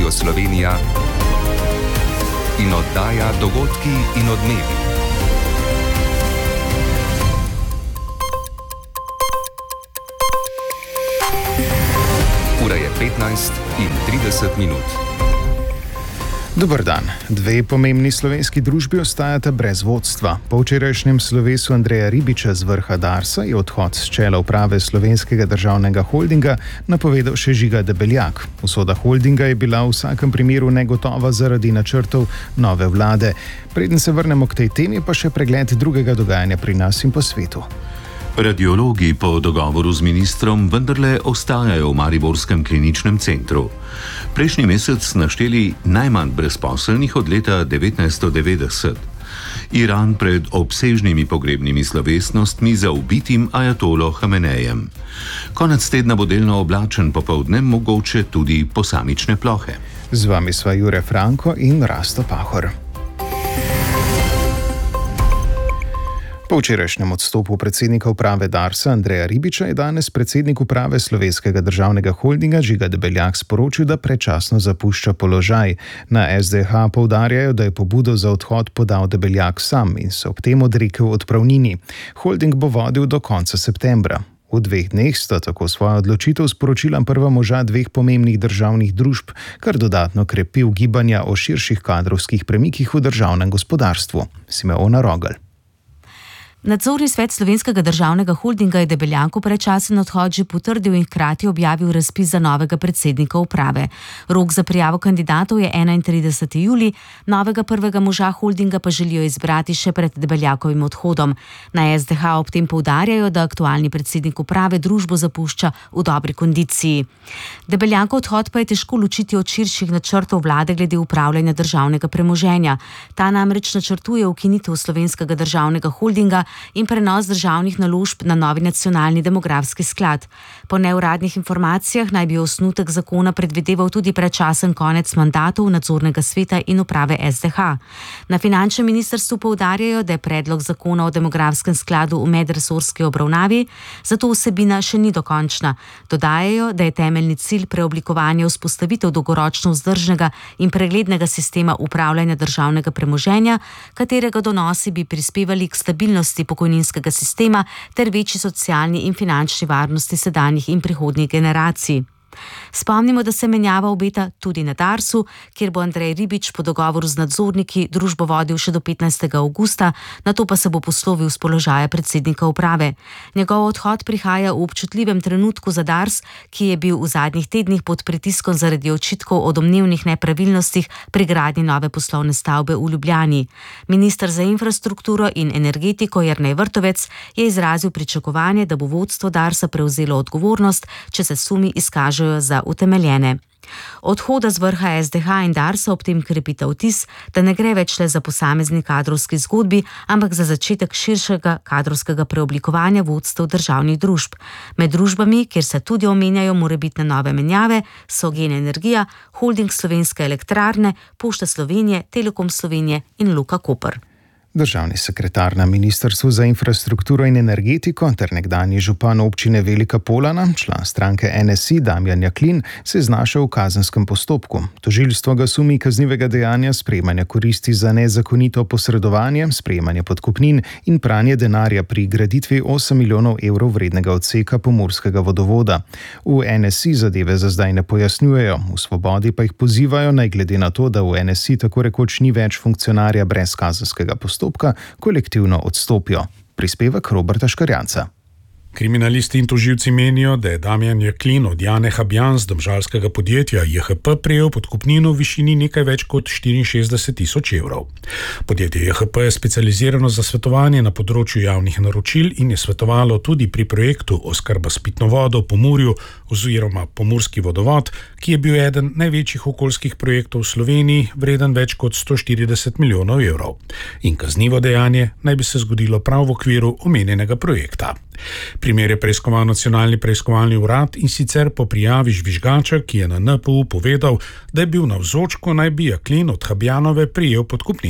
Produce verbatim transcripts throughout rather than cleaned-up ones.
Radio Slovenija in oddaja Dogodki in odmevi. Ura je petnajst in trideset minut. Dober dan. Dve pomembni slovenski družbi ostajata brez vodstva. Po včerajšnjem slovesu Andreja Ribiča z vrha Darsa je odhod s čela uprave Slovenskega državnega holdinga napovedal še Žiga Debeljak. Usoda holdinga je bila v vsakem primeru negotova zaradi načrtov nove vlade. Preden se vrnemo k tej temi, pa še pregled drugega dogajanja pri nas in po svetu. Radiologi po dogovoru z ministrom vendarle ostajajo v mariborskem kliničnem centru. Prejšnji mesec našteli najmanj brezposelnih od leta devetnajststo devetdeset. Iran pred obsežnimi pogrebnimi slovesnostmi za ubitim ajatolo Hamenejem. Konec tedna bo delno oblačen, popoldne mogoče tudi posamične plohe. Z vami sva Jure Franko in Rasto Pahor. Po včerajšnjem odstopu predsednika uprave Darsa Andreja Ribiča je danes predsednik uprave Slovenskega državnega holdinga Žiga Debeljak sporočil, da predčasno zapušča položaj. Na S D H poudarjajo, da je pobudo za odhod podal Debeljak sam in se ob tem odrekel odpravnini. Holding bo vodil do konca septembra. V dveh dneh sta tako svojo odločitev sporočila prva moža dveh pomembnih državnih družb, kar dodatno krepi ugibanja o širših kadrovskih premikih v državnem gospodarstvu. Simeona Rogelj. Nadzorni svet Slovenskega državnega holdinga je Debeljaku predčasen odhod že potrdil in hkrati objavil razpis za novega predsednika uprave. Rok za prijavo kandidatov je enaintrideseti julij, novega prvega moža holdinga pa želijo izbrati še pred Debeljakovim odhodom. Na S D H ob tem poudarjajo, da aktualni predsednik uprave družbo zapušča v dobri kondiciji. Debeljakov odhod pa je težko ločiti od širših načrtov vlade glede upravljanja državnega premoženja. Ta namreč načrtuje ukinitev Slovenskega državnega holdinga in prenos državnih naložb na novi nacionalni demografski sklad. Po neuradnih informacijah naj bi osnutek zakona predvideval tudi predčasen konec mandatov nadzornega sveta in uprave S D H. Na finančnem ministrstvu poudarjajo, da je predlog zakona o demografskem skladu v medresorski obravnavi, zato vsebina še ni dokončna. Dodajajo, da je temeljni cilj preoblikovanja vzpostavitev dolgoročno vzdržnega in preglednega sistema upravljanja državnega premoženja, katerega donosi bi prispevali k stabilnosti pokojninskega sistema ter večji socialni in finančni varnosti sedanjih in prihodnjih generacij. Spomnimo, da se menjava obeta tudi na Darsu, kjer bo Andrej Ribič po dogovoru z nadzorniki družbo vodil še do petnajstega avgusta, nato pa se bo poslovil z položaja predsednika uprave. Njegov odhod prihaja v občutljivem trenutku za Dars, ki je bil v zadnjih tednih pod pritiskom zaradi očitkov o domnevnih nepravilnostih pri gradnji nove poslovne stavbe v Ljubljani. Minister za infrastrukturo in energetiko Jernej Vrtovec je izrazil pričakovanje, da bo vodstvo Darsa prevzelo odgovornost, če se sumi izkažejo za utemeljene. Odhoda z vrha S D H in Darsa ob tem krepita vtis, da ne gre več le za posamezni kadrovski zgodbi, ampak za začetek širšega kadrovskega preoblikovanja vodstev državnih družb. Med družbami, kjer se tudi omenjajo morebitne nove menjave, so Gen Energija, Holding Slovenske elektrarne, Pošta Slovenije, Telekom Slovenije in Luka Koper. Državni sekretar na Ministrstvu za infrastrukturo in energetiko ter nekdanji župan občine Velika Polana, član stranke N S I Damjan Jaklin, se je znašel v kazenskem postopku. Tožilstvo ga sumi kaznivega dejanja sprejemanja koristi za nezakonito posredovanje, sprejemanje podkupnin in pranje denarja pri graditvi osem milijonov evrov vrednega odseka pomurskega vodovoda. V N S I zadeve za zdaj ne pojasnjujejo, v Svobodi pa jih pozivajo, naj glede na to, da v N S I tako rekoč ni več funkcionarja brez kazenskega postopka, kolektivno odstopijo. Prispevek Roberta Škarjanca. Kriminalisti in tožilci menijo, da je Damjan Jaklin od Jane Habjan z domžalskega podjetja J H P prejel podkupnino v višini nekaj več kot štiriinšestdeset tisoč evrov. Podjetje J H P je specializirano za svetovanje na področju javnih naročil in je svetovalo tudi pri projektu oskrba s pitno vodo v Pomurju oziroma Pomurski vodovod, ki je bil eden največjih okoljskih projektov v Sloveniji, vreden več kot sto štirideset milijonov evrov. In kaznivo dejanje naj bi se zgodilo prav v okviru omenjenega projekta. Primer je preiskoval Nacionalni preiskovalni urad in sicer po prijavi žvižgača, ki je na N P U povedal, da je bil navzoč, ko naj bi Jaklin od Habjanove prejel podkupnino.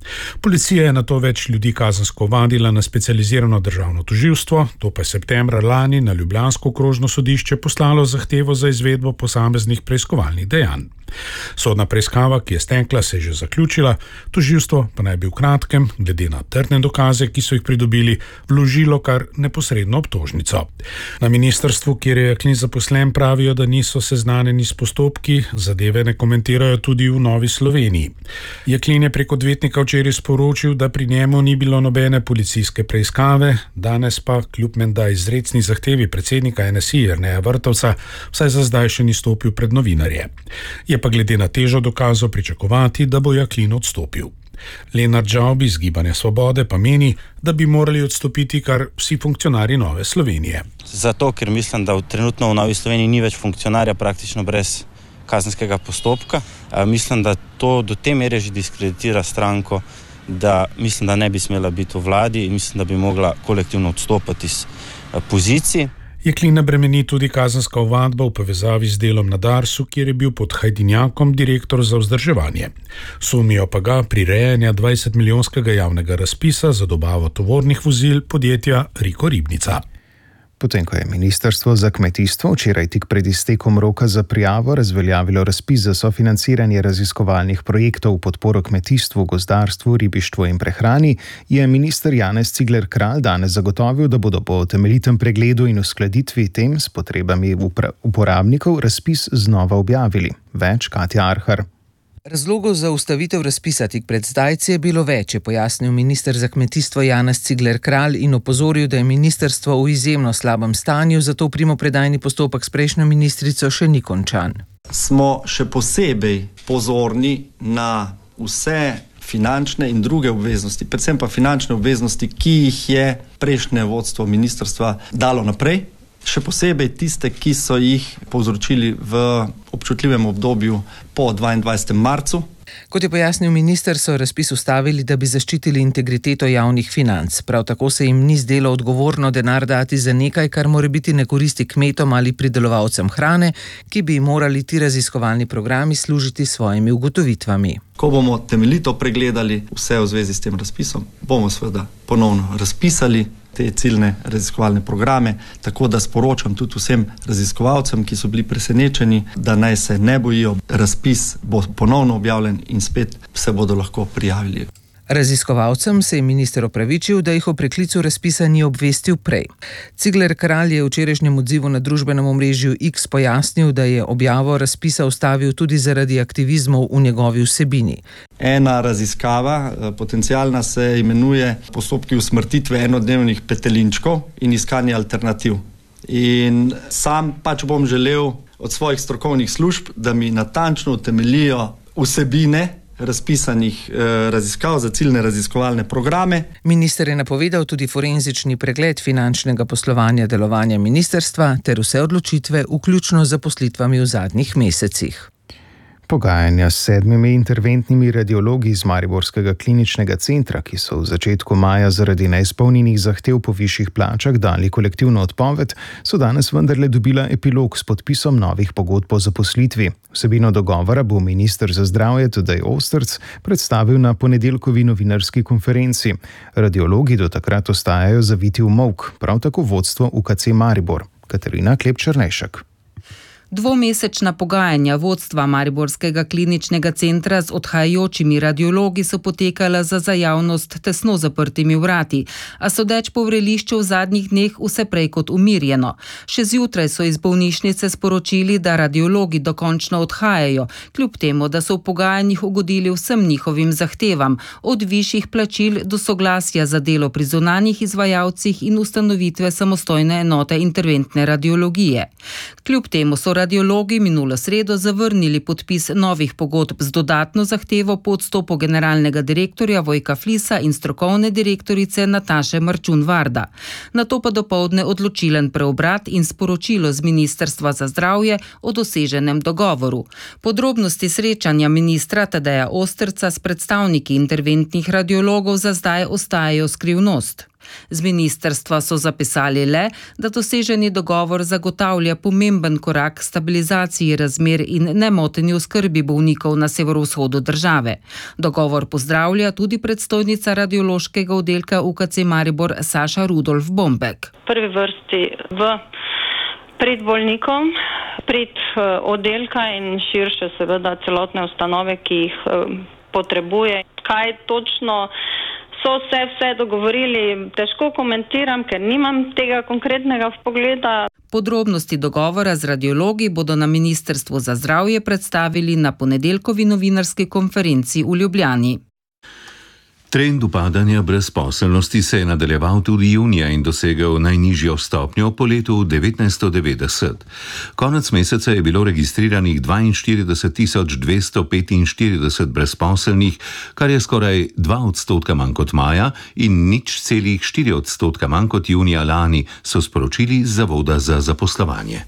Policija je nato več ljudi kazensko ovadila na specializirano državno tožilstvo, to pa je septembra lani na ljubljansko okrožno sodišče poslalo zahtevo za izvedbo posameznih preiskovalnih dejanj. Sodna preiskava, ki je stekla, se je že zaključila, tožilstvo pa naj bi v kratkem, glede na trdne dokaze, ki so jih pridobili, vložilo kar neposredno obtožnico. Na ministrstvu, kjer je Jaklin zaposlen, pravijo, da niso seznanjeni s postopki, zadeve ne komentirajo tudi v Novi Sloveniji. Jaklin je prek odvetnika včeraj sporočil, da pri njemu ni bilo nobene policijske preiskave, danes pa, kljub menda izrecni zahtevi predsednika N S I Jerneja Vrtovca, vsaj za zdaj še ni stopil pred novinarje. Je pa glede na težo dokazov pričakovati, da bo Jaklin odstopil. Lenart Žavbi iz Gibanja Svobode pa meni, da bi morali odstopiti kar vsi funkcionarji Nove Slovenije. Zato, ker mislim, da trenutno v Novi Sloveniji ni več funkcionarja praktično brez kazenskega postopka. Mislim, da to do te mere že diskreditira stranko, da mislim, da ne bi smela biti v vladi in mislim, da bi mogla kolektivno odstopiti iz pozicij. Jaklina bremeni tudi kazenska ovadba v povezavi z delom na Darsu, kjer je bil pod Hajdinjakom direktor za vzdrževanje. Sumijo pa ga prirejanja dvajset milijonskega javnega razpisa za dobavo tovornih vozil podjetja Riko Ribnica. Potem, ko je Ministrstvo za kmetijstvo včeraj tik pred iztekom roka za prijavo razveljavilo razpis za sofinanciranje raziskovalnih projektov v podporo kmetijstvu, gozdarstvu, ribištvu in prehrani, je minister Janez Cigler Kralj danes zagotovil, da bodo po temeljitem pregledu in uskladitvi tem s potrebami uporabnikov razpis znova objavili. Več Katja Arhar. Razlogov za ustavitev razpisa tik pred zdajci je bilo več, je pojasnil minister za kmetijstvo Janez Cigler Kralj in opozoril, da je ministrstvo v izjemno slabem stanju, zato primopredajni postopek s prejšnjo ministrico še ni končan. Smo še posebej pozorni na vse finančne in druge obveznosti, predvsem pa finančne obveznosti, ki jih je prejšnje vodstvo ministrstva dalo naprej. Še posebej tiste, ki so jih povzročili v občutljivem obdobju po dvaindvajsetem marcu. Kot je pojasnil minister, so razpis ustavili, da bi zaščitili integriteto javnih financ. Prav tako se jim ni zdelo odgovorno denar dati za nekaj, kar mora biti ne koristi kmetom ali pridelovalcem hrane, ki bi morali ti raziskovalni programi služiti svojimi ugotovitvami. Ko bomo temeljito pregledali vse v zvezi s tem razpisom, bomo seveda ponovno razpisali te ciljne raziskovalne programe, tako da sporočam tudi vsem raziskovalcem, ki so bili presenečeni, da naj se ne bojijo, razpis bo ponovno objavljen in spet se bodo lahko prijavili. Raziskovalcem se je minister opravičil, da jih o preklicu razpisa ni obvestil prej. Cigler Kralj je v včerajšnjem odzivu na družbenem omrežju X pojasnil, da je objavo razpisa ustavil tudi zaradi aktivizmov v njegovi vsebini. Ena raziskava, potencialna, se imenuje postopki usmrtitve enodnevnih petelinčkov in iskanje alternativ. In sam pač bom želel od svojih strokovnih služb, da mi natančno utemeljijo vsebine razpisanih eh, raziskav za ciljne raziskovalne programe. Minister je napovedal tudi forenzični pregled finančnega poslovanja delovanja ministrstva ter vse odločitve, vključno z zaposlitvami v zadnjih mesecih. Pogajanja s sedmimi interventnimi radiologi iz Mariborskega kliničnega centra, ki so v začetku maja zaradi neizpolnjenih zahtev po višjih plačah dali kolektivno odpoved, so danes vendarle dobila epilog s podpisom novih pogodb o zaposlitvi. Vsebino dogovora bo minister za zdravje Tadej Ostrc predstavil na ponedeljkovi novinarski konferenci. Radiologi do takrat ostajajo zaviti v molk, prav tako vodstvo U K C Maribor. Katarina Klep-Černejšek. Dvomesečna pogajanja vodstva Mariborskega kliničnega centra z odhajajočimi radiologi so potekala za za javnost tesno zaprtimi vrati, a sodeč po vrelišču v zadnjih dneh vse prej kot umirjeno. Še zjutraj so iz bolnišnice sporočili, da radiologi dokončno odhajajo, kljub temu, da so v pogajanjih ugodili vsem njihovim zahtevam, od višjih plačil do soglasja za delo pri zunanjih izvajalcih in ustanovitve samostojne enote interventne radiologije. Kljub temu so radiologi minulo sredo zavrnili podpis novih pogodb z dodatno zahtevo po odstopu generalnega direktorja Vojka Flisa in strokovne direktorice Nataše Marčun-Varda. Nato pa dopoldne odločilen preobrat in sporočilo z Ministrstva za zdravje o doseženem dogovoru. Podrobnosti srečanja ministra Tadeja Ostrca s predstavniki interventnih radiologov za zdaj ostajajo skrivnost. Z ministrstva so zapisali le, da doseženi dogovor zagotavlja pomemben korak k stabilizaciji razmer in nemoteni oskrbi bolnikov na severovzhodu države. Dogovor pozdravlja tudi predstojnica radiološkega oddelka U K C Maribor Saša Rudolf Bombek. V prvi vrsti v pred bolnikom, pred oddelka in širše seveda celotne ustanove, ki jih potrebuje. Kaj točno so se vse dogovorili, težko komentiram, ker nimam tega konkretnega vpogleda. Podrobnosti dogovora z radiologi bodo na Ministrstvu za zdravje predstavili na ponedeljkovi novinarski konferenci v Ljubljani. Trend upadanja brezposelnosti se je nadaljeval tudi junija in dosegel najnižjo stopnjo po letu devetnajststo devetdeset. Konec meseca je bilo registriranih dvainštirideset tisoč dvesto petinštirideset brezposelnih, kar je skoraj dva odstotka manj kot maja in nič celih štiri odstotka manj kot junija lani, so sporočili z Zavoda za zaposlovanje.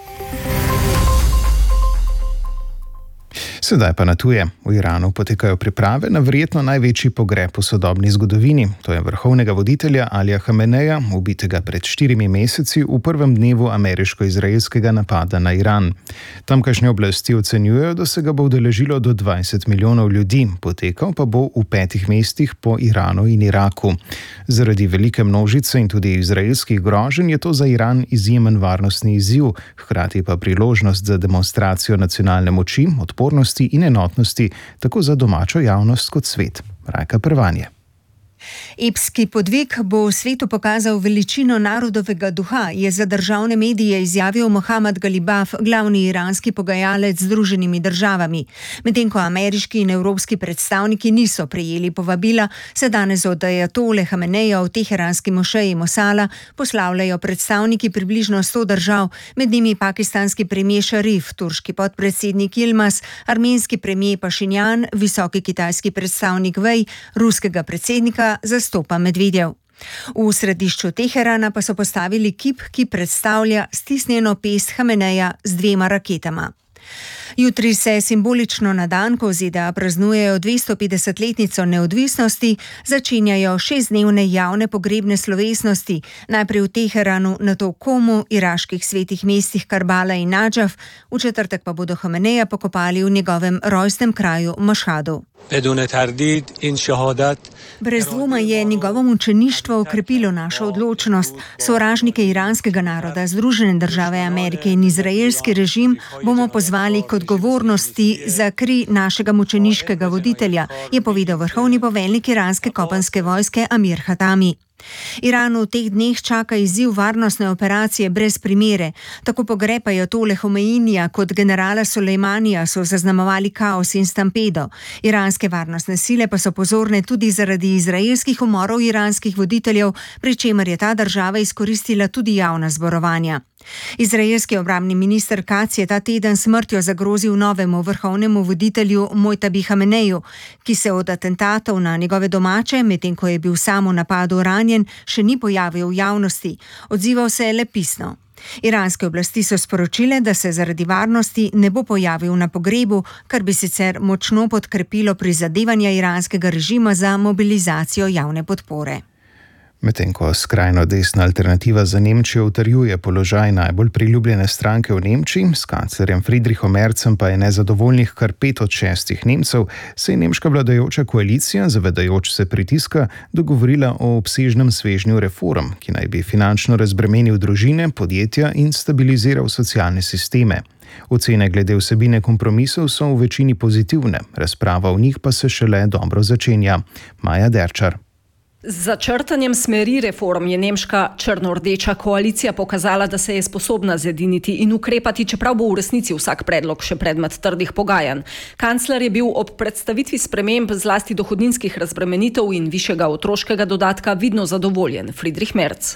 Sedaj pa na tuje. V Iranu potekajo priprave na verjetno največji pogreb v sodobni zgodovini. To je vrhovnega voditelja Alija Hameneja, ubitega pred štirimi meseci v prvem dnevu ameriško-izraelskega napada na Iran. Tamkajšnje oblasti ocenjujejo, da se ga bo udeležilo do dvajset milijonov ljudi, potekal pa bo v petih mestih po Iranu in Iraku. Zaradi velike množice in tudi izraelskih groženj je to za Iran izjemen varnostni izziv, hkrati pa priložnost za demonstracijo nacionalne moči, odpornosti in enotnosti, tako za domačo javnost kot svet. Rajka Prvanje. Epski podvig bo v svetu pokazal veličino narodovega duha, je za državne medije izjavil Mohamed Galibaf, glavni iranski pogajalec z Združenimi državami. Medtem ko ameriški in evropski predstavniki niso prejeli povabila, se danes od ajatole Hameneja v teheranski mošeji Mosala poslavljajo predstavniki približno sto držav, med njimi pakistanski premijer Šarif, turški podpredsednik Yilmaz, armenski premijer Pašinjan, visoki kitajski predstavnik Vej, ruskega predsednika zastopa Medvedev. V središču Teherana pa so postavili kip, ki predstavlja stisnjeno pest Hameneja z dvema raketama. Jutri se simbolično na dan, ko Z D A praznujejo dvestopetdesetletnico neodvisnosti, začenjajo šestdnevne javne pogrebne slovesnosti, najprej v Teheranu, nato v Komu, iraških svetih mestih Karbala in Nadžaf, v četrtek pa bodo Hameneja pokopali v njegovem rojstnem kraju Mašhadu. Brez dvoma je njegovo mučeništvo okrepilo našo odločnost. Sovražnike iranskega naroda, Združene države Amerike in izraelski režim bomo pozvali k odgovornosti za kri našega mučeniškega voditelja, je povedal vrhovni poveljnik iranske kopenske vojske Amir Hatami. Iran v teh dneh čaka izziv varnostne operacije brez primere. Tako pogreb ajatole Homeinija kot generala Sulejmanija so zaznamovali kaos in stampedo. Iranske varnostne sile pa so pozorne tudi zaradi izraelskih umorov iranskih voditeljev, pri čemer je ta država izkoristila tudi javna zborovanja. Izraelski obrambni minister Katz je ta teden smrtjo zagrozil novemu vrhovnemu voditelju Mojtabi Hameneju, ki se od atentatov na njegove domače, medtem ko je bil sam v napadu ranjen, še ni pojavil v javnosti. Odzival se je le pisno. Iranske oblasti so sporočile, da se zaradi varnosti ne bo pojavil na pogrebu, kar bi sicer močno podkrepilo prizadevanja iranskega režima za mobilizacijo javne podpore. Medtem ko skrajno desna alternativa za Nemčijo utrjuje položaj najbolj priljubljene stranke v Nemčiji, s kanclerjem Friedrichom Merzem pa je nezadovoljnih kar pet od šestih Nemcev, se je nemška vladajoča koalicija, zavedajoč se pritiska, dogovorila o obsežnem svežnju reform, ki naj bi finančno razbremenil družine, podjetja in stabiliziral socialne sisteme. Ocene glede vsebine kompromisov so v večini pozitivne, razprava o njih pa se šele dobro začenja. Maja Derčar. Z začrtanjem smeri reform je nemška črno-rdeča koalicija pokazala, da se je sposobna zediniti in ukrepati, čeprav bo v resnici vsak predlog še predmet trdih pogajanj. Kancler je bil ob predstavitvi sprememb zlasti dohodninskih razbremenitev in višjega otroškega dodatka vidno zadovoljen. Friedrich Merz.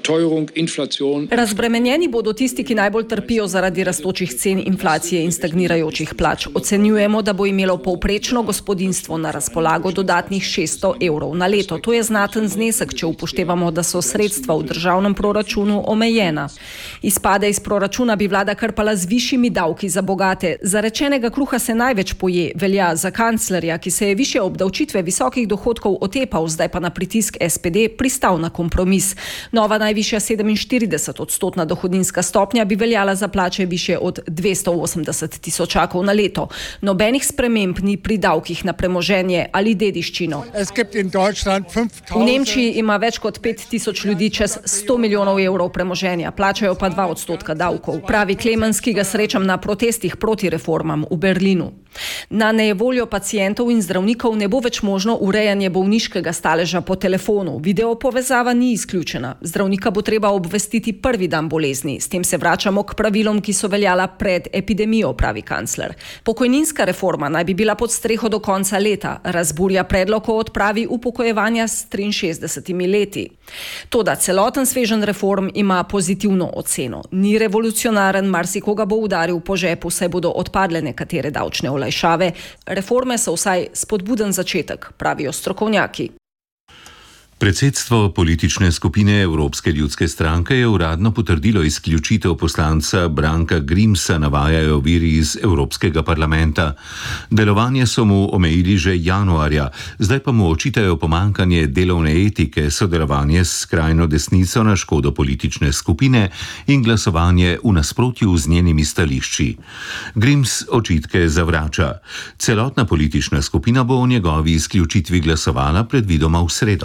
Razbremenjeni bodo tisti, ki najbolj trpijo zaradi rastočih cen, inflacije in stagnirajočih plač. Ocenjujemo, da bo imelo povprečno gospodinjstvo na razpolago dodatnih šeststo evrov na leto. To je znaten znesek, če upoštevamo, da so sredstva v državnem proračunu omejena. Izpade iz proračuna bi vlada krpala z višjimi davki za bogate. Zarečenega kruha se največ poje, velja za kanclerja, ki se je višje obdavčitve visokih dohodkov otepal, zdaj pa na pritisk S P D pristal na kompromis. Nova najvišja sedeminštirideset odstotna dohodninska stopnja bi veljala za plače više od dvesto osemdeset tisočakov na leto. Nobenih sprememb ni pri davkih na premoženje ali dediščino. V Nemčiji ima več kot pet tisoč ljudi čez sto milijonov evrov premoženja, plačajo pa dva odstotka davkov. Pravi Klemens, ki ga srečam na protestih proti reformam v Berlinu. Na nejevoljo pacientov in zdravnikov ne bo več možno urejanje bolniškega staleža po telefonu. Video povezava ni izključena. Zdravnika bo treba obvestiti prvi dan bolezni. S tem se vračamo k pravilom, ki so veljala pred epidemijo, pravi kancler. Pokojninska reforma naj bi bila pod streho do konca leta. Razburja predlog o odpravi upokojevanja s triinšestdesetimi leti. Toda celoten sveženj reform ima pozitivno oceno. Ni revolucionaren, marsikoga bo udaril po žepu, saj bodo odpadle nekatere davčne olajšave. Reforme so vsaj spodbuden začetek, pravijo strokovnjaki. Predsedstvo politične skupine Evropske ljudske stranke je uradno potrdilo izključitev poslanca Branka Grimsa, navajajo viri iz Evropskega parlamenta. Delovanje so mu omejili že januarja, zdaj pa mu očitajo pomankanje delovne etike, sodelovanje s skrajno desnico na škodo politične skupine in glasovanje v nasprotju z njenimi stališči. Grims očitke zavrača. Celotna politična skupina bo o njegovi izključitvi glasovala predvidoma v sredo.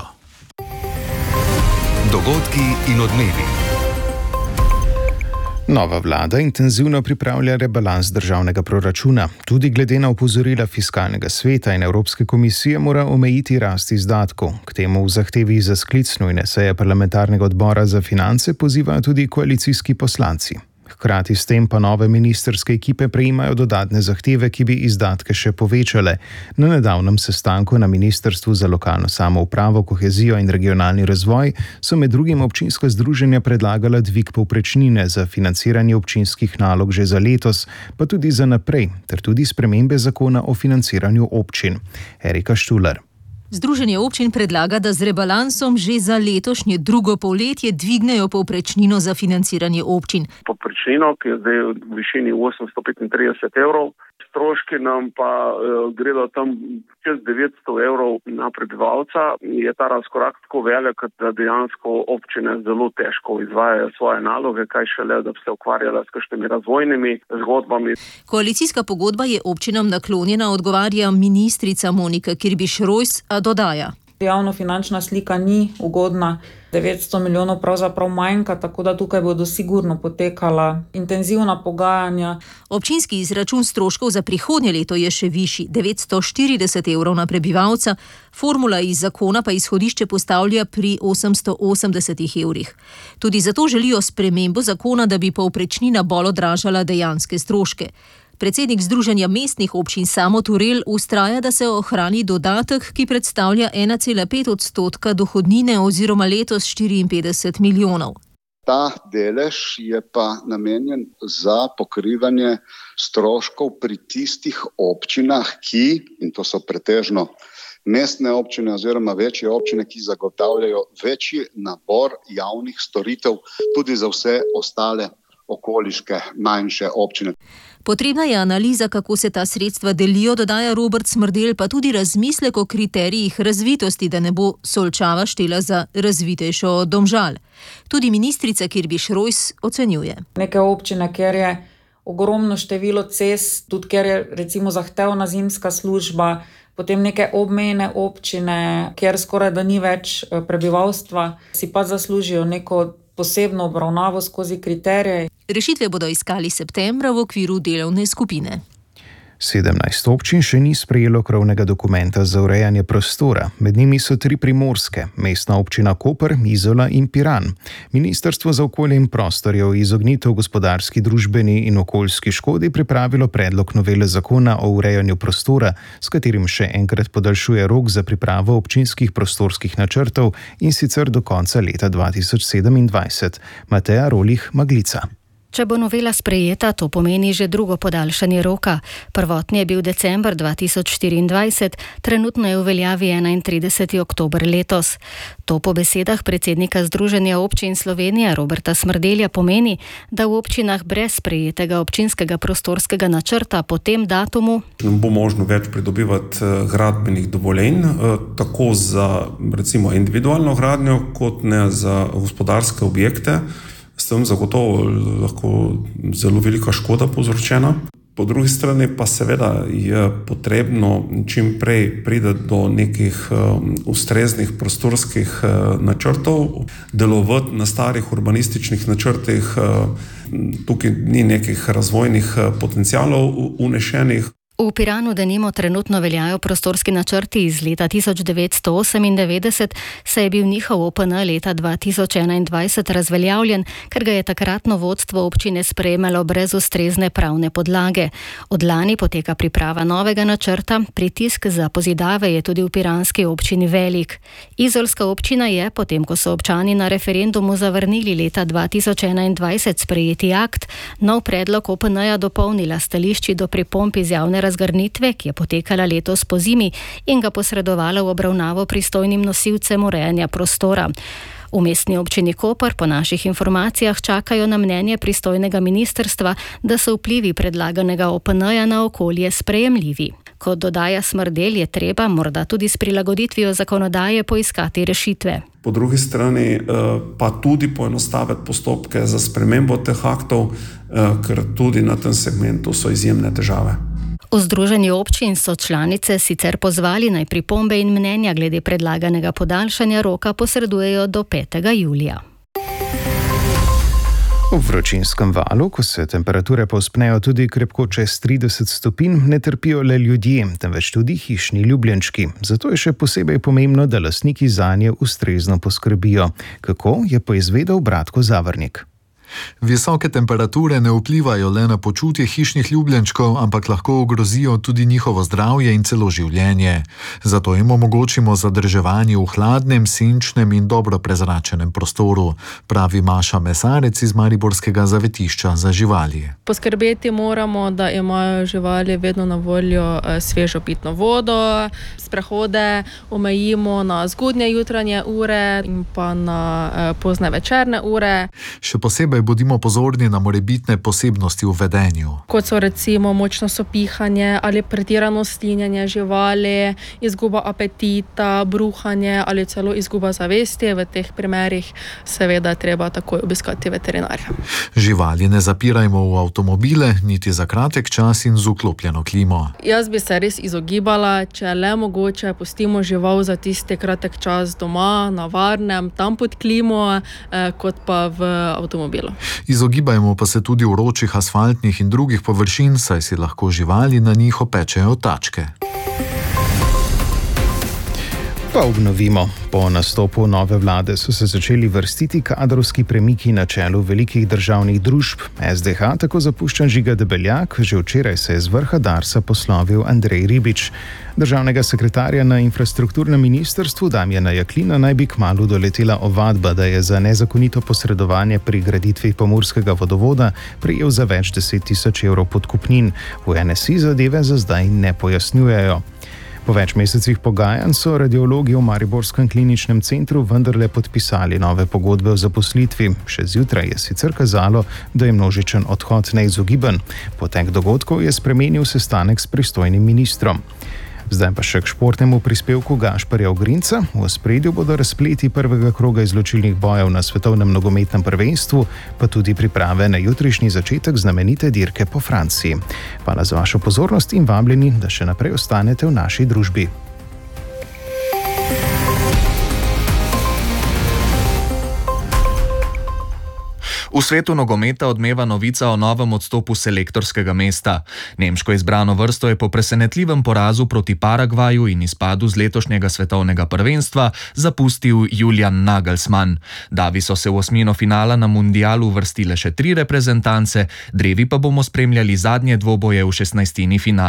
Dogodki in odmevi. Nova vlada intenzivno pripravlja rebalans državnega proračuna. Tudi glede na opozorila Fiskalnega sveta in Evropske komisije mora omejiti rast izdatkov. K temu v zahtevi za sklic nujne seje parlamentarnega odbora za finance pozivajo tudi koalicijski poslanci. Hkrati s tem pa nove ministrske ekipe prejemajo dodatne zahteve, ki bi izdatke še povečale. Na nedavnem sestanku na Ministrstvu za lokalno samoupravo, kohezijo in regionalni razvoj so med drugim občinska združenja predlagala dvig povprečnine za financiranje občinskih nalog že za letos, pa tudi za naprej, ter tudi spremembe zakona o financiranju občin. Erika Štular. Združenje občin predlaga, da z rebalansom že za letošnje drugo polletje dvignejo povprečnino za financiranje občin. Povprečnino, ki je zdaj v višini osemsto petintrideset evrov, stroški nam pa uh, gredo tam čez devetsto evrov na prebivalca. Je ta razkorak tako velik, da dejansko občine zelo težko izvajajo svoje naloge, kaj šele, da bi se ukvarjala s kakšnimi razvojnimi zgodbami. Koalicijska pogodba je občinam naklonjena, odgovarja ministrica Monika Kirbiš-Rojs, a dodaja. Javnofinančna slika ni ugodna, devetsto milijonov pravzaprav manjka, tako da tukaj bodo sigurno potekala intenzivna pogajanja. Občinski izračun stroškov za prihodnje leto je še višji, devetsto štirideset evrov na prebivalca, formula iz zakona pa izhodišče postavlja pri osemsto osemdeset evrih. Tudi zato želijo spremembo zakona, da bi povprečnina bolj odražala dejanske stroške. Predsednik Združenja mestnih občin Samo Turel ustraja, da se ohrani dodatek, ki predstavlja ena cela pet odstotka dohodnine oziroma letos štiriinpetdeset milijonov. Ta delež je pa namenjen za pokrivanje stroškov pri tistih občinah, ki, in to so pretežno mestne občine oziroma večje občine, ki zagotavljajo večji nabor javnih storitev tudi za vse ostale okoliške manjše občine. Potrebna je analiza, kako se ta sredstva delijo, dodaja Robert Smrdel, pa tudi razmislek o kriterijih razvitosti, da ne bo Solčava štela za razvitejšo od Domžal. Tudi ministrica Kirbiš-Rojs ocenjuje. Neke občine, kjer je ogromno število cest, tudi kjer je recimo zahtevna zimska služba, potem neke obmejne občine, kjer skoraj da ni več prebivalstva, si pa zaslužijo neko posebno obravnavo skozi kriterije. Rešitve bodo iskali septembra v okviru delovne skupine. sedemnajst občin še ni sprejelo krovnega dokumenta za urejanje prostora. Med njimi so tri primorske, mestna občina Koper, Izola in Piran. Ministrstvo za okolje in prostor je v izognitev gospodarski, družbeni in okoljski škodi pripravilo predlog novele zakona o urejanju prostora, s katerim še enkrat podaljšuje rok za pripravo občinskih prostorskih načrtov in sicer do konca leta dva tisoč sedemindvajset. Mateja Rolih, Maglica. Če bo novela sprejeta, to pomeni že drugo podaljšanje roka. Prvotni je bil december dva tisoč štiriindvajset, trenutno je v veljavi enaintrideseti oktober letos. To po besedah predsednika Združenja občin Slovenije Roberta Smrdelja pomeni, da v občinah brez sprejetega občinskega prostorskega načrta po tem datumu bo možno več pridobivati gradbenih dovoljenj, tako za recimo individualno gradnjo, kot ne za gospodarske objekte. S tem zagotovo lahko zelo velika škoda povzročena. Po drugi strani pa seveda je potrebno čim prej priti do nekih um, ustreznih prostorskih uh, načrtov, delovati na starih urbanističnih načrtih, uh, tukaj ni nekih razvojnih uh, potencialov unešenih. V Piranu denimo trenutno veljajo prostorski načrti iz leta tisoč devetsto osemindevetdeset, saj je bil njihov O P N leta dva tisoč enaindvajset razveljavljen, ker ga je takratno vodstvo občine sprejemalo brez ustrezne pravne podlage. Od lani poteka priprava novega načrta, pritisk za pozidave je tudi v piranski občini velik. Izolska občina je, potem ko so občani na referendumu zavrnili leta dva tisoč enaindvajset sprejeti akt, nov predlog O P N-ja dopolnila stališči do pripomb iz javne razgrnitve, ki je potekala letos po zimi in ga posredovala v obravnavo pristojnim nosilcem urejanja prostora. V mestni občini Koper po naših informacijah čakajo na mnenje pristojnega ministrstva, da so vplivi predlaganega O P N-ja na okolje sprejemljivi. Kot dodaja Smrdelj, je treba morda tudi s prilagoditvijo zakonodaje poiskati rešitve. Po drugi strani pa tudi poenostaviti postopke za spremembo teh aktov, ker tudi na tem segmentu so izjemne težave. V Združenju občin so članice sicer pozvali naj pripombe in mnenja glede predlaganega podaljšanja roka posredujejo do petega julija. V vročinskem valu, ko se temperature povzpnejo tudi krepko čez trideset stopinj, ne trpijo le ljudje, temveč tudi hišni ljubljenčki. Zato je še posebej pomembno, da lastniki zanje ustrezno poskrbijo. Kako, je poizvedel Bratko Zavrnik. Visoke temperature ne vplivajo le na počutje hišnih ljubljenčkov, ampak lahko ogrozijo tudi njihovo zdravje in celo življenje. Zato jim omogočimo zadrževanje v hladnem, senčnem in dobro prezračenem prostoru, pravi Maša Mesarec iz mariborskega zavetišča za živali. Poskrbeti moramo, da imajo živali vedno na voljo svežo pitno vodo, sprehode omejimo na zgodnje jutranje ure in pa na pozne večerne ure. Še posebej bodimo pozorni na morebitne posebnosti v vedenju. Kot so recimo močno sopihanje ali pretirano slinjanje živali, izguba apetita, bruhanje ali celo izguba zavesti. V teh primerih seveda treba takoj obiskati veterinarja. Živali ne zapirajmo v avtomobile, niti za kratek čas in z vklopljeno klimo. Jaz bi se res izogibala, če le mogoče pustimo žival za tisti kratek čas doma, na varnem, tam pod klimo, eh, kot pa v avtomobilu. Izogibajmo pa se tudi vročih asfaltnih in drugih površin, saj si lahko živali na njih opečejo tačke. Pa obnovimo. Po nastopu nove vlade so se začeli vrstiti kadrovski premiki na čelu velikih državnih družb. S D H tako zapušča Žiga Debeljak, že včeraj se je z vrha Darsa poslovil Andrej Ribič. Državnega sekretarja na infrastrukturnem ministrstvu Damjana Jaklina naj bi kmalu doletela ovadba, da je za nezakonito posredovanje pri graditvi pomurskega vodovoda prejel za več deset tisoč evrov podkupnin. V N S I zadeve za zdaj ne pojasnjujejo. Po več mesecih pogajanj so radiologi v Mariborskem kliničnem centru vendarle podpisali nove pogodbe o zaposlitvi. Še zjutraj je sicer kazalo, da je množičen odhod neizogiben. Potek dogodkov je spremenil sestanek s pristojnim ministrom. Zdaj pa še k športnemu prispevku Gašparja Ogrinca. V ospredju bodo razpleti prvega kroga izločilnih bojev na svetovnem nogometnem prvenstvu, pa tudi priprave na jutrišnji začetek znamenite dirke po Franciji. Hvala za vašo pozornost in vabljeni, da še naprej ostanete v naši družbi. V svetu nogometa odmeva novica o novem odstopu selektorskega mesta. Nemško izbrano vrsto je po presenetljivem porazu proti Paragvaju in izpadu z letošnjega svetovnega prvenstva zapustil Julian Nagelsmann. Davi so se v osmino finala na mundialu uvrstile še tri reprezentance, drevi pa bomo spremljali zadnje dvoboje v šestnajstini finala.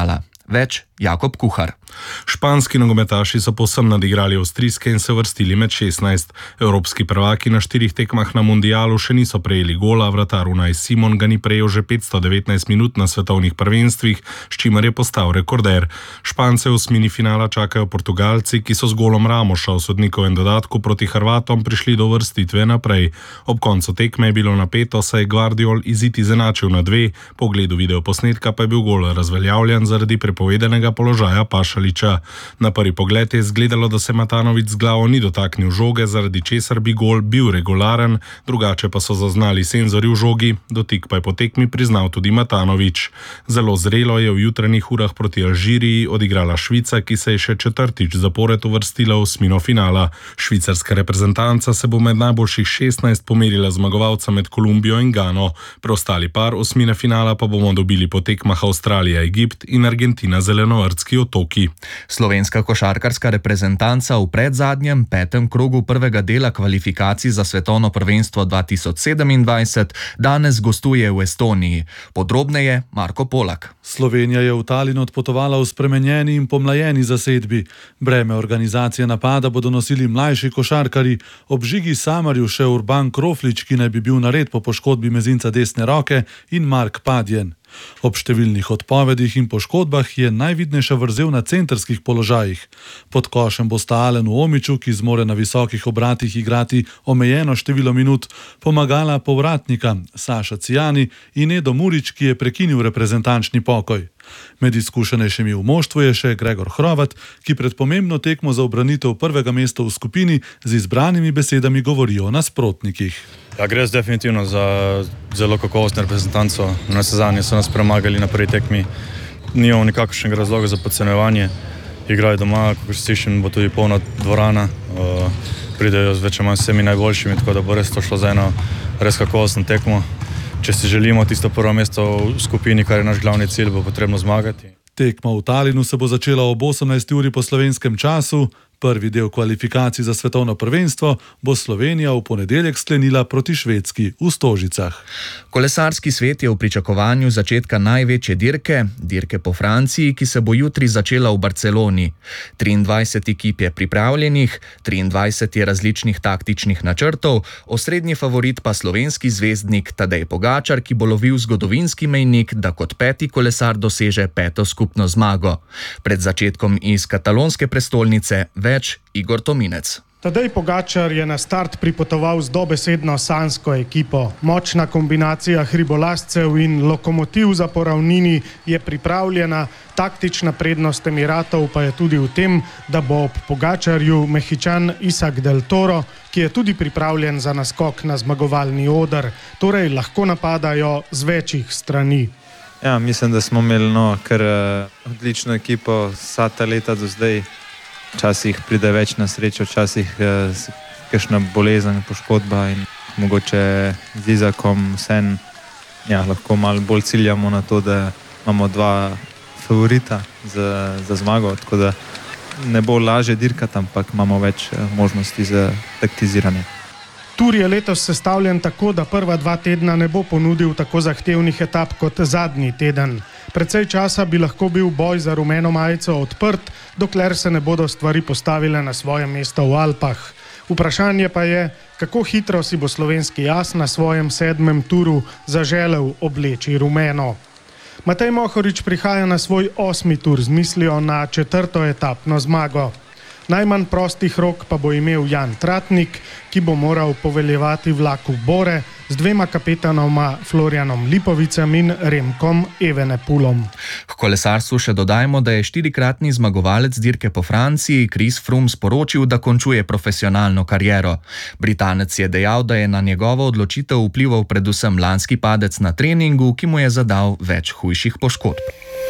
Več Jakob Kuhar. Španski nogometaši so povsem nadigrali avstrijske in se vrstili med šestnajst. Evropski prvaki na štirih tekmah na mundialu še niso prejeli gola, vratar Unai Simon ga ni prejel že petsto devetnajst minut na svetovnih prvenstvih, s čimer je postal rekorder. Špance v osmini finala čakajo Portugalci, ki so z golom Ramoša v sodnikovem dodatku proti Hrvatom prišli do vrstitve naprej. Ob koncu tekme je bilo napeto, saj je Guardiol izid izenačil na dve, po ogledu videoposnetka pa je bil gol razveljavljen zaradi prepovedanega položaja Pašaliča. Na prvi pogled je izgledalo, da se Matanović z glavo ni dotaknil žoge, zaradi česar bi gol bil regularen, drugače pa so zaznali senzorji v žogi, dotik pa je po tekmi priznal tudi Matanović. Zelo zrelo je v jutranjih urah proti Alžiriji odigrala Švica, ki se je še četrtič zapored uvrstila v osmino finala. Švicarska reprezentanca se bo med najboljših šestnajst pomerila zmagovalca med Kolumbijo in Gano. Preostali par osmine finala pa bomo dobili po tekmah Avstralija, Egipt in Argentina, Zelenovrtski otoki. Slovenska košarkarska reprezentanca v predzadnjem petem krogu prvega dela kvalifikacij za svetovno prvenstvo dva tisoč sedemindvajset danes gostuje v Estoniji. Podrobneje Marko Polak. Slovenija je v Talin odpotovala v spremenjeni in pomlajeni zasedbi. Breme organizacije napada bodo nosili mlajši košarkari, ob Žigi Samarju še Urban Kroflič, ki naj bi bil nared po poškodbi mezinca desne roke, in Mark Padjen. Ob številnih odpovedih in poškodbah je najvidnejša vrzel na centrskih položajih. Pod košem bosta Alenu Omiću, ki zmore na visokih obratih igrati omejeno število minut, pomagala povratnika Saša Cijani in Edo Murić, ki je prekinil reprezentančni pokoj. Med izkušenejšimi v moštvu je še Gregor Hrovat, ki pred pomembno tekmo za ubranitev prvega mesta v skupini z izbranimi besedami govori o nasprotnikih. Ja, gre definitivno za zelo kakovostno reprezentanco. Na sezanje so nas premagali na prvi tekmi. Nimamo nikakršnega razloga za podcenjevanje. Igrajo doma, kako se slišim, bo tudi polna dvorana. Uh, pridejo z več ali manj vsemi najboljšimi, tako da bo res to šlo za eno res kakovostno tekmo. Če si želimo tisto prvo mesto v skupini, kar je naš glavni cilj, bo potrebno zmagati. Tekma v Talinu se bo začela ob osemnajsti uri po slovenskem času. Prvi del kvalifikacij za svetovno prvenstvo bo Slovenija v ponedeljek sklenila proti Švedski v Stožicah. Kolesarski svet je v pričakovanju začetka največje dirke, dirke po Franciji, ki se bo jutri začela v Barceloni. triindvajset ekip je pripravljenih, triindvajset je različnih taktičnih načrtov, osrednji favorit pa slovenski zvezdnik Tadej Pogačar, ki bo lovil zgodovinski mejnik, da kot peti kolesar doseže peto skupno zmago. Pred začetkom iz katalonske prestolnice več Igor Tominec. Tadej Pogačar je na start pripotoval z dobesedno sanjsko ekipo. Močna kombinacija hribolazcev in lokomotiv za po ravnini je pripravljena, taktična prednost Emiratov pa je tudi v tem, da bo ob Pogačarju Mehičan Isak del Toro, ki je tudi pripravljen za naskok na zmagovalni oder, torej lahko napadajo z večjih strani. Ja, mislim, da smo imeli no, kar uh, odlično ekipo vsa ta leta do zdaj. Včasih pride več na srečo, včasih uh, kakšna bolezen, poškodba in mogoče z Izakom vsem ja, lahko malo bolj ciljamo na to, da imamo dva favorita za, za zmago, tako da ne bo lažje dirkati, ampak imamo več uh, možnosti za taktiziranje. Tur je letos sestavljen tako, da prva dva tedna ne bo ponudil tako zahtevnih etap kot zadnji teden. Precej časa bi lahko bil boj za rumeno majico odprt, dokler se ne bodo stvari postavile na svoje mesto v Alpah. Vprašanje pa je, kako hitro si bo slovenski as na svojem sedmem turu zaželel obleči rumeno. Matej Mohorič prihaja na svoj osmi tur z mislijo na četrto etapno zmago. Najmanj prostih rok pa bo imel Jan Tratnik, ki bo moral poveljevati vlaku Bore z dvema kapetanoma Florjanom Lipovicem in Remkom Evenepulom. K kolesarstvu še dodajmo, da je štirikratni zmagovalec dirke po Franciji Chris Froome sporočil, da končuje profesionalno kariero. Britanec je dejal, da je na njegovo odločitev vplival predvsem lanski padec na treningu, ki mu je zadal več hujših poškodb.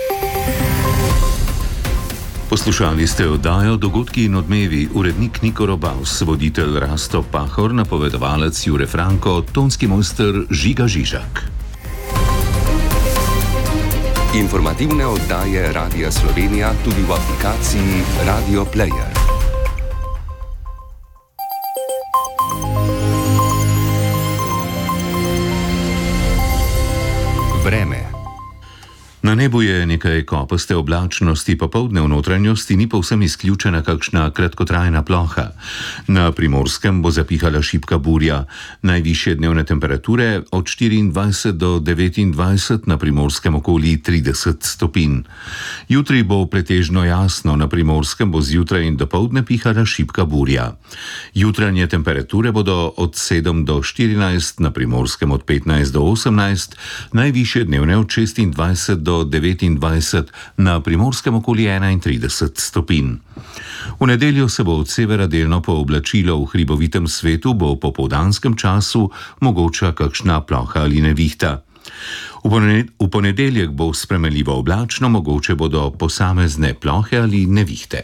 Poslušali ste oddajo Dogodki in odmevi, urednik Niko Robaus, voditelj Rasto Pahor, napovedovalec Jure Franko, tonski mojster Žiga Žižak. Informativne oddaje Radia Slovenija tudi v aplikaciji Radio Player. Vreme. Na nebu je nekaj kopaste oblačnosti, popoldne v notranjosti ni povsem izključena kakšna kratkotrajna ploha. Na Primorskem bo zapihala šibka burja. Najvišje dnevne temperature od štiriindvajset do devetindvajset, na Primorskem okoli trideset stopinj. Jutri bo pretežno jasno, na Primorskem bo zjutraj in dopoldne pihala šibka burja. Jutranje temperature bodo od sedem do štirinajst, na Primorskem od petnajst do osemnajst, najvišje dnevne od šestindvajset do devetindvajset, na Primorskem okoli enaintrideset stopinj. V nedeljo se bo od severa delno pooblačilo, v hribovitem svetu bo v popoldanskem času mogoča kakšna ploha ali nevihta. V ponedeljek bo spremenljivo oblačno, mogoče bodo posamezne plohe ali nevihte.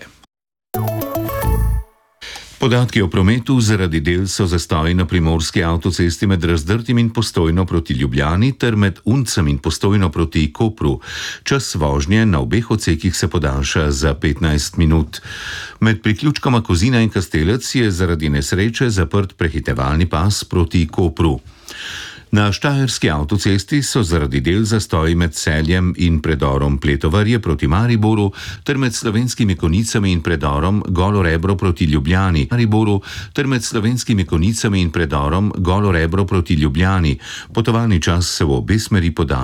Podatki o prometu: zaradi del so zastoji na primorski avtocesti med Razdrtim in Postojno proti Ljubljani ter med Uncem in Postojno proti Kopru. Čas vožnje na obeh odsekih se podaljša za petnajst minut. Med priključkoma Kozina in Kastelec je zaradi nesreče zaprt prehitevalni pas proti Kopru. Na štajerski avtocesti so zaradi del zastoji med Celjem in predorom Pletovarje proti Mariboru ter med Slovenskimi Konicami in predorom Golo Rebro proti Ljubljani. Mariboru ter med Slovenskimi Konicami in predorom Golo Rebro proti Ljubljani. Potovalni čas se v obe smeri podaljša